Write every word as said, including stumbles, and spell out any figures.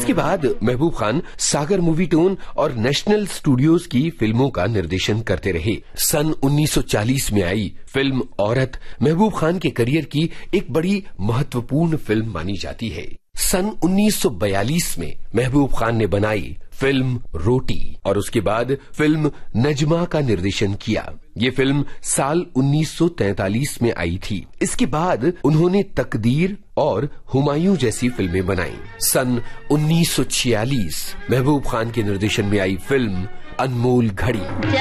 इसके बाद महबूब खान सागर movie tone और नेशनल स्टूडियोज की फिल्मों का निर्देशन करते रहे। सन उन्नीस सौ चालीस में आई फिल्म औरत महबूब खान के करियर की एक बड़ी महत्वपूर्ण फिल्म मानी जाती है। सन उन्नीस सौ बयालीस में महबूब खान ने बनाई फिल्म रोटी और उसके बाद फिल्म नजमा का निर्देशन किया। ये फिल्म साल उन्नीस सौ तैंतालीस में आई थी। इसके बाद उन्होंने तकदीर और हुमायूं जैसी फिल्में बनाई। सन उन्नीस सौ छियालीस महबूब खान के निर्देशन में आई फिल्म अनमोल घड़ी।